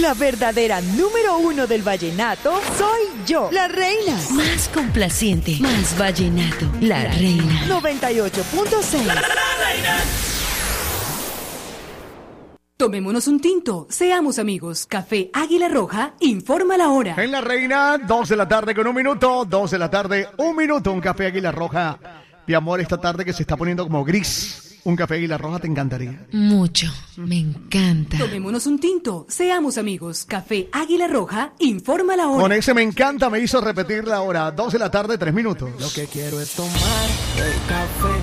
La verdadera número uno del vallenato soy yo, la reina. Más complaciente, más vallenato, la reina. 98.6. La reina. Tomémonos un tinto, seamos amigos. Café Águila Roja informa la hora. En La Reina, 2 de la tarde con 1 minuto, 2 de la tarde, 1 minuto, un café Águila Roja. Mi amor, esta tarde que se está poniendo como gris, un café Águila Roja te encantaría. Mucho, me encanta. Tomémonos un tinto, seamos amigos. Café Águila Roja informa la hora. Con ese me encanta me hizo repetir la hora, 2 de la tarde, 3 minutos. Lo que quiero es tomar el café